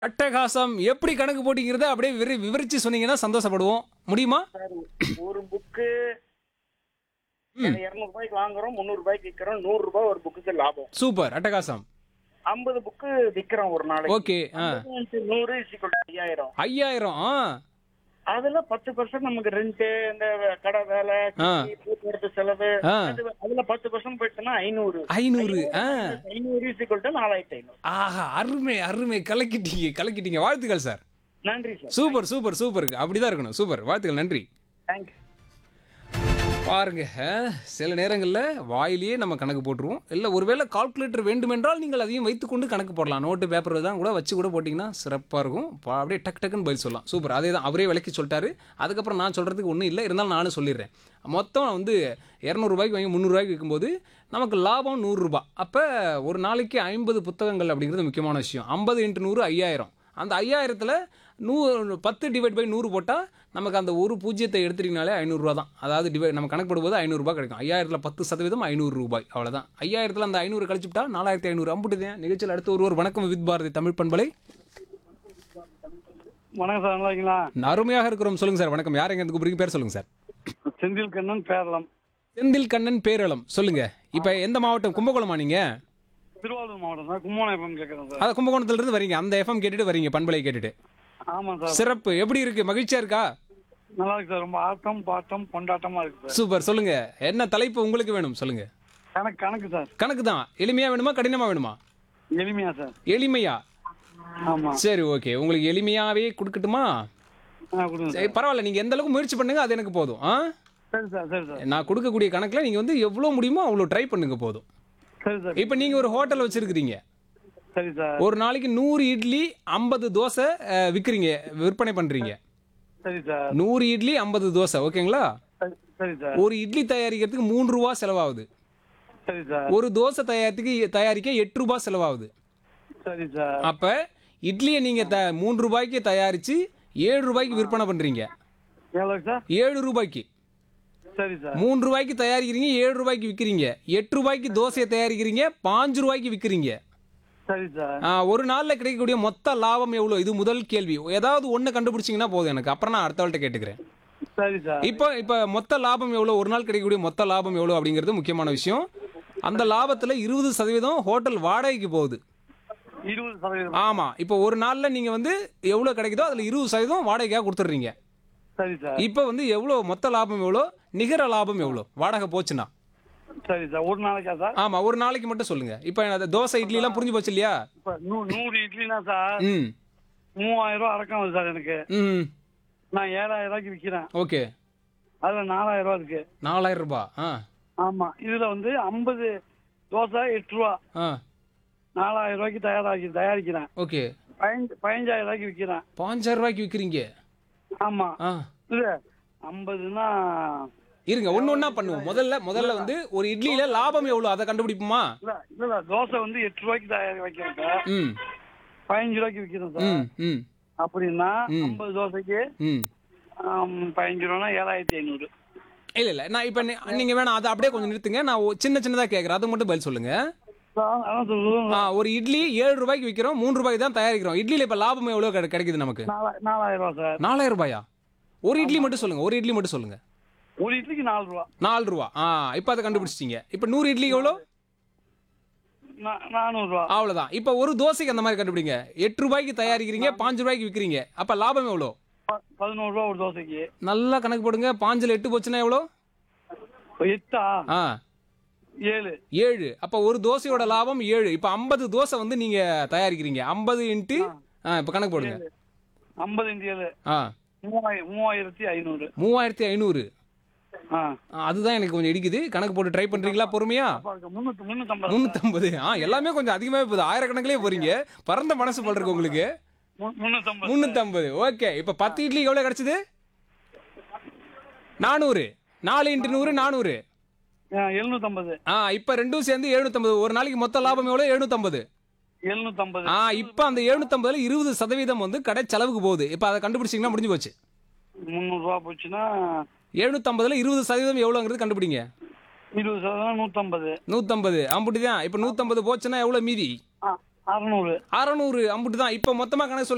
அட்டகாசம். எப்படி கணக்கு போட்டீங்கிறத அப்படியே விவரிச்சு சொன்னீங்கன்னா சந்தோஷப்படுவோம். முடியுமா? சார் ஒரு புக்கு ம். 200 வாங்குறோம், 300 விற்கிறோம். 100 ஒரு புக்குக்கு லாபம். சூப்பர். அட்டகாசம். 50 புக்கு விற்கிறோம் ஒரு நாளைக்கு. ஓகே. 50 × 100 = 5000. 5000. அதுல 10% நமக்கு ரெண்ட், இந்த கடை வேலை, ஆ. போக்குவரத்து செலவு, ஆ. அதுல 10% போயிட்டுனா 500. 500. 500 = 4500. ஆஹா, அருமை அருமை. கலக்கிட்டீங்க. வாழ்த்துக்கள் சார். நன்றி சார். Super super super. அப்படிதான் இருக்கணும். சூப்பர். வாழ்த்துக்கள். நன்றி. தேங்க்யூ. பாருங்க, சில நேரங்களில் வாயிலேயே நம்ம கணக்கு போட்டுருவோம். இல்லை ஒருவேளை கால்குலேட்டர் வேண்டுமென்றால் நீங்கள் அதையும் வைத்துக்கொண்டு கணக்கு போடலாம். நோட்டு பேப்பர் தான் கூட வச்சு கூட போட்டிங்கன்னா சிறப்பாக இருக்கும். அப்படியே டக்குன்னு பதில் சொல்லலாம். சூப்பர். அதே தான் அவரே விளக்கி சொல்லிட்டாரு. அதுக்கப்புறம் நான் சொல்கிறதுக்கு ஒன்றும் இல்லை, இருந்தாலும் நானும் சொல்லிடுறேன். மொத்தம் வந்து 200 ரூபாய்க்கு வாங்கி 300 ரூபாய்க்கு விற்கும்போது நமக்கு லாபம் 100 ரூபாய். அப்போ ஒரு நாளைக்கு 50 புத்தகங்கள் அப்படிங்கிறது முக்கியமான விஷயம். 50 × 100 5000. அந்த 5000த்தில் 10/100 போட்டால் நமக்கு அந்த ஒரு பூஜ்ஜியத்தை எடுத்துட்டீங்கனாலே 500 ரூபா தான். அதாவது நம்ம கணக்கு போடும்போது 500 ரூபாய் கிடைக்கும். 5000ல் 10% 500 ரூபாய். அவ்வளோதான். 5000ல் அந்த 500 கழிச்சுட்டா 4500. அம்புட்டுதேன். நிகழ்ச்சியில் அடுத்து ஒருவர். வணக்கம் வித் பாரதி தமிழ் பண்பலை. வணக்கம் சார், நல்லா இருக்கீங்களா? அருமையாக இருக்கிறோம். சொல்லுங்க சார். வணக்கம். யார் எங்க கூப்பிடுறீங்க? பேர் சொல்லுங்க சார். செந்தில் கண்ணன், பேரளம். செந்தில் கண்ணன், பேரளம். சொல்லுங்க. இப்போ எந்த மாவட்டம்? கும்பகோணமா நீங்க? திருவாரூர் மாவட்டம் சார், கும்போணம் FM கேட்குறேன் சார். அது கும்பகோணத்துலேருந்து வரீங்க. அந்த எஃப்எம் கேட்டுட்டு வரீங்க, பண்பலை கேட்டுட்டு. ஆமாம் சார். சிறப்பு. எப்படி இருக்கு? மகிழ்ச்சியா இருக்கா? நல்லா இருக்கு சார், ரொம்ப ஆட்டம் பாட்டம் கொண்டாட்டமா இருக்கு சார். சூப்பர். சொல்லுங்க. என்ன தலைப்பு உங்களுக்கு வேணும்? சொல்லுங்க. கணக்கு சார். கணக்கு தான். எளிமையா வேணுமா கடினமா வேணுமா? எளிமையா சார். எளிமையா? ஆமா. சரி, ஓகே. உங்களுக்கு எளிமையாவே கொடுக்கட்டுமா? கொடுங்க சரி, சார். பரவாயில்ல. நீங்க எந்த அளவுக்கு முயற்சி பண்ணுங்க, அது எனக்கு போதும். சரி சார், சரி சார். நான் கொடுக்கக்கூடிய கணக்குல நீங்க வந்து எவ்வளவு முடியுமோ அவ்வளவு ட்ரை பண்ணுங்க, போதும். சரி சார். இப்போ நீங்க ஒரு ஹோட்டல் வச்சிருக்கீங்க. சரி சார். ஒரு நாளைக்கு 100 இட்லி 50 தோசை விற்கிறீங்க, விற்பனை பண்றீங்க. சரி சார். 100 இட்லி 50 தோசை, ஓகேங்களா? சரி சார். ஒரு இட்லி தயாரிக்கிறதுக்கு 3 ரூபா செலவாகுது. சரி சார். ஒரு தோசை தயாரிக்க 8 ரூபாய் செலவாகுது. சரி சார். அப்ப இட்லியை நீங்க 3 ரூபாய்க்கு தயாரிச்சு 7 ரூபாய்க்கு விற்பனை பண்றீங்க. எவ்வளோ சார்? 7 ரூபாய்க்கு. சரி சார். 3 ரூபாய்க்கு தயாரிக்கிறீங்க, 7 ரூபாய்க்கு விற்கிறீங்க. 8 ரூபாய்க்கு தோசையை தயாரிக்கிறீங்க, 5 ரூபாய்க்கு விற்கிறீங்க. சரி சார். ஒரு நாள்ல கிடைக்கக்கூடிய மொத்த லாபம் எவ்வளவு? இது முதல் கேள்வி. ஏதாவது ஒண்ணு கண்டுபிடிச்சீங்கன்னா போதும் எனக்கு. அப்புறம் நான் அடுத்தவள்கிட்ட கேட்டுக்கிறேன். சரி சார். இப்போ மொத்த லாபம் எவ்வளவு? ஒரு நாள் கிடைக்கக்கூடிய மொத்த லாபம் எவ்வளவு அப்படிங்கிறது முக்கியமான விஷயம். அந்த லாபத்துல 20% ஹோட்டல் வாடகைக்கு போகுது. 20%. ஆமா. இப்போ ஒரு நாள்ல நீங்க வந்து எவ்வளவு கிடைக்குதோ அதுல 20% வாடகைக்காக கொடுத்துடுறீங்க. சரி சார். இப்போ வந்து எவ்வளவு மொத்த லாபம் எவ்வளோ, நிகர லாபம் எவ்வளோ வாடகை போச்சுன்னா? சரி சார். ஒரு நாளைக்கா சார்? ஆமா, ஒரு நாளைக்கு மட்டும் சொல்லுங்க. இப்போ அந்த தோசை இட்லி எல்லாம் புரிஞ்சு போச்சு இல்லையா? இப்போ 100 இட்லினா சார் ம் 3000 ரூபா அடக்கம் வருது சார் எனக்கு. ம் நான் 7000 ரூபாய்க்கு விற்கிறேன். ஓகே. அதுல 4000 ரூபா இருக்கு. 4000 ரூபாய். ஆமா. இதுல வந்து 50 தோசை 8 ரூபா. 4000 ரூபாய்க்கு தயாரிக்கிறேன். ஓகே. 15000 ரூபாய்க்கு விற்கிறேன். 5000 ரூபாய்க்கு விற்கிறீங்க. ஆமா. ஆ இது 50னா இருங்க, ஒண்ணா பண்ணுவோம். முதல்ல வந்து ஒரு இட்லியில லாபம் எவ்வளவு அதை கண்டுபிடிப்போமா? இல்ல தோசை வந்து 8 ரூபாய்க்கு வைக்கிறேன் சார். ம் 15 ரூபாய்க்கு விற்கிறேன் சார். ம் ம் அப்படின்னா 50 தோசைக்கு ம் 15 ரூபானா 7500. இல்ல நான் இப்போ நீங்க வேணாம், அதை அப்படியே கொஞ்சம் நிறுத்துங்க. நான் சின்னதா கேட்குறேன், அது மட்டும் பதில் சொல்லுங்க. அதான் சொல்லுங்க. ஒரு இட்லி 7 ரூபாய்க்கு விற்கிறோம், 3 ரூபாய்க்கு தான் தயாரிக்கிறோம். இட்லியில இப்ப லாபம் எவ்வளவு கிடைக்குது நமக்கு? 4000 ரூபா சார். 4000 ரூபாயா? ஒரு இட்லி மட்டும் சொல்லுங்க. ஒரு இட்லி மட்டும் சொல்லுங்க. ஒரு இட்லிக்கு 4 ரூபா. 4 ரூபா. இப்போ அதை கண்டுபிடிச்சிட்டீங்க. இப்போ 100 இட்லி எவ்வளோ? 400 ரூபா. அவ்வளவுதான். இப்போ ஒரு தோசைக்கு அந்த மாதிரி கண்டுபிடிங்க. 8 ரூபாய்க்கு தயாரிக்கிறீங்க, 5 ரூபாய்க்கு விற்கிறீங்க. அப்ப லாபம் எவ்வளோ? 11 ரூபா ஒரு தோசைக்கு. நல்லா கணக்கு போடுங்க. 5ல் 8 போச்சுன்னா எவ்வளோ? 8ஆ? 7. 7. அப்ப ஒரு தோசையோட லாபம் 7. இப்போ 50 தோசை வந்து நீங்க தயாரிக்கிறீங்க. 50 இன்ட்டு இப்போ கணக்கு போடுங்க. 50 × 7 ஆ 3500. 3500. அதுதான் எனக்கு கொஞ்சம் இடிக்குது. கணக்கு போட்டு ட்ரை பண்றீங்களா பொறுமையா? 350. 350. எல்லாமே கொஞ்சம் அதிகமாவே போகுது. ஆயிரக்கணக்கிலே போறீங்க. பரந்த மனசு போல இருக்கு உங்களுக்கு. 350. ஓகே. இப்போ 10 இட்லி எவ்வளவு கிடைச்சது? 400. 4 × 100 400. 750. இப்போ ரெண்டும் சேர்ந்து 750. ஒரு நாளைக்கு மொத்த லாபம் எவ்வளோ? 750. 750. இப்போ அந்த 750ல 20% வந்து கடை செலவுக்கு போகுது. இப்போ அதை கண்டுபிடிச்சிங்கன்னா முடிஞ்சு போச்சு. 300 ரூபா போச்சுன்னா 750ல 20% எவ்வளோங்கிறது கண்டுபிடிங்க. 20% 150. 150. அம்புட்டு தான். இப்போ 150 போச்சுன்னா எவ்வளோ மீதி? 600. 600. அம்புட்டு தான். இப்போ மொத்தமாக கணக்கு